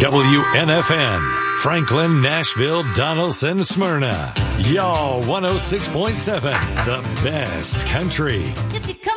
WNFN, Franklin, Nashville, Donaldson, Smyrna. Y'all 106.7, the best country.